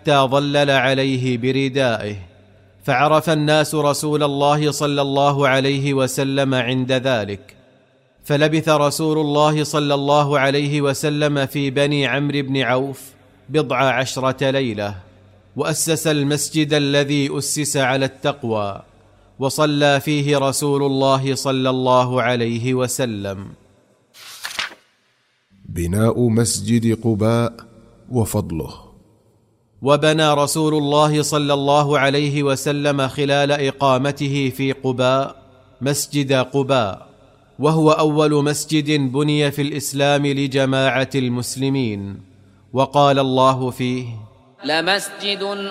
حتى ظلل عليه بردائه، فعرف الناس رسول الله صلى الله عليه وسلم عند ذلك. فلبث رسول الله صلى الله عليه وسلم في بني عمرو بن عوف 10 ليلة، وأسس المسجد الذي أسس على التقوى، وصلى فيه رسول الله صلى الله عليه وسلم. بناء مسجد قباء وفضله. وبنى رسول الله صلى الله عليه وسلم خلال إقامته في قباء مسجد قباء، وهو أول مسجد بني في الإسلام لجماعة المسلمين، وقال الله فيه: لمسجد